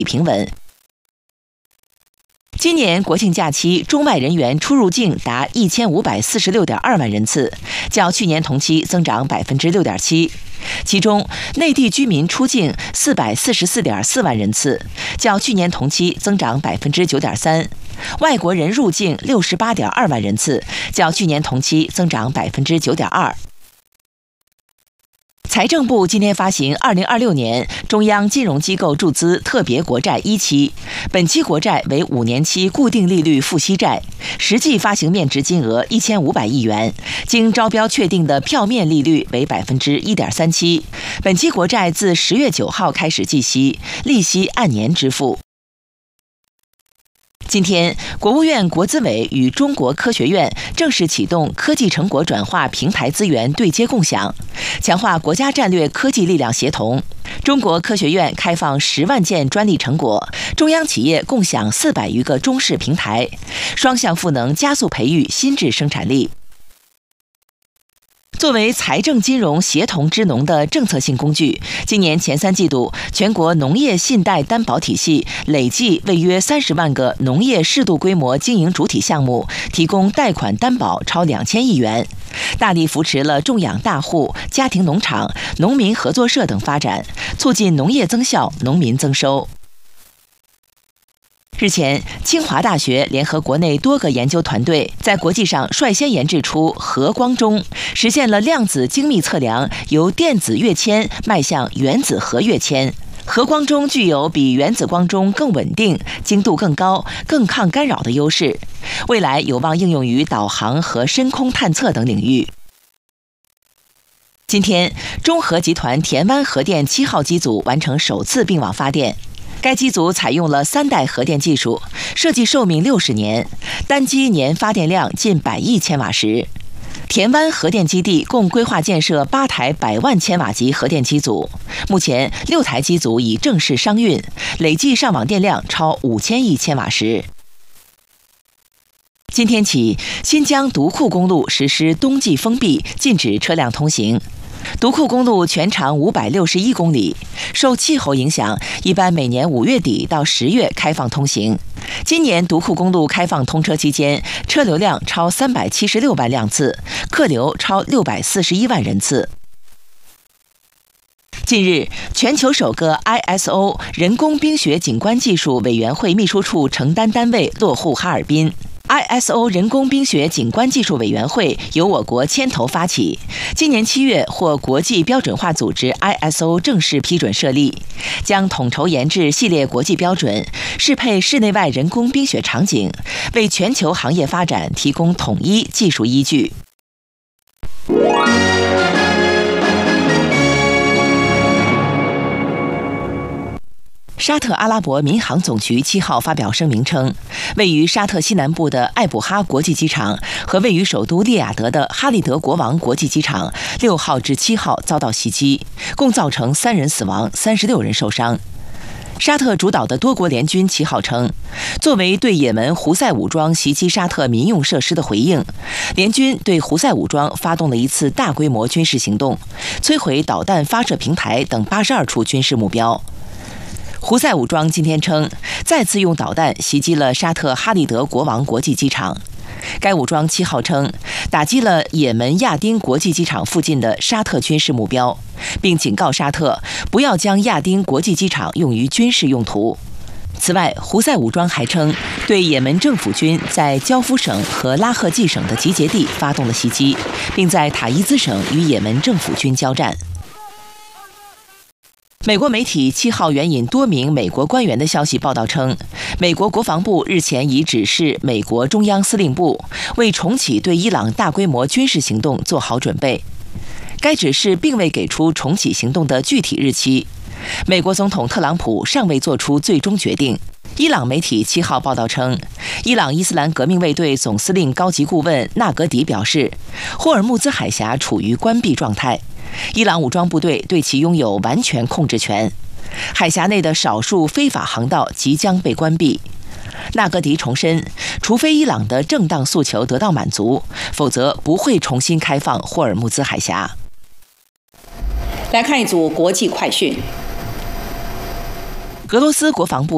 平稳。今年国庆假期，中外人员出入境达1546.2万人次，较去年同期增长6.7%。其中，内地居民出境444.4万人次，较去年同期增长9.3%；外国人入境68.2万人次，较去年同期增长9.2%。财政部今天发行2026年中央金融机构注资特别国债1期，本期国债为5年期固定利率付息债，实际发行面值金额1500亿元，经招标确定的票面利率为1.37%。本期国债自10月9号开始计息，利息按年支付。今天，国务院国资委与中国科学院正式启动科技成果转化平台资源对接共享，强化国家战略科技力量协同。中国科学院开放10万件专利成果，中央企业共享400余个中式平台，双向赋能加速培育新质生产力。作为财政金融协同支农的政策性工具，今年前3季度，全国农业信贷担保体系累计为约30万个农业适度规模经营主体项目提供贷款担保超2000亿元，大力扶持了种养大户、家庭农场、农民合作社等发展，促进农业增效、农民增收。日前，清华大学联合国内多个研究团队，在国际上率先研制出核光钟，实现了量子精密测量由电子跃迁迈向原子核跃迁。核光钟具有比原子光钟更稳定、精度更高、更抗干扰的优势，未来有望应用于导航和深空探测等领域。今天，中核集团田湾核电7号机组完成首次并网发电。该机组采用了3代核电技术，设计寿命60年，单机年发电量近100亿千瓦时。田湾核电基地共规划建设8台100万千瓦级核电机组，目前6台机组已正式商运，累计上网电量超5000亿千瓦时。今天起，新疆独库公路实施冬季封闭，禁止车辆通行。独库公路全长561公里，受气候影响，一般每年5月底到10月开放通行。今年独库公路开放通车期间，车流量超376万辆次，客流超641万人次。近日，全球首个 ISO 人工冰雪景观技术委员会秘书处承担单位落户哈尔滨。ISO 人工冰雪景观技术委员会由我国牵头发起，今年7月获国际标准化组织 ISO 正式批准设立，将统筹研制系列国际标准，适配室内外人工冰雪场景，为全球行业发展提供统一技术依据。沙特阿拉伯民航总局7号发表声明称，位于沙特西南部的艾卜哈国际机场和位于首都利雅得的哈利德国王国际机场6号至7号遭到袭击，共造成3人死亡、36人受伤。沙特主导的多国联军7号称，作为对也门胡塞武装袭击沙特民用设施的回应，联军对胡塞武装发动了一次大规模军事行动，摧毁导弹发射平台等82处军事目标。胡塞武装今天称，再次用导弹袭击了沙特哈利德国王国际机场。该武装7号称，打击了也门亚丁国际机场附近的沙特军事目标，并警告沙特不要将亚丁国际机场用于军事用途。此外，胡塞武装还称，对也门政府军在焦夫省和拉赫季省的集结地发动了袭击，并在塔伊兹省与也门政府军交战。美国媒体7号援引多名美国官员的消息报道称，美国国防部日前已指示美国中央司令部为重启对伊朗大规模军事行动做好准备。该指示并未给出重启行动的具体日期。美国总统特朗普尚未做出最终决定。伊朗媒体7号报道称，伊朗伊斯兰革命卫队总司令高级顾问纳格迪表示，霍尔木兹海峡处于关闭状态，伊朗武装部队对其拥有完全控制权，海峡内的少数非法航道即将被关闭。纳格迪重申，除非伊朗的正当诉求得到满足，否则不会重新开放霍尔木兹海峡。 来看一组国际快讯。 俄罗斯国防部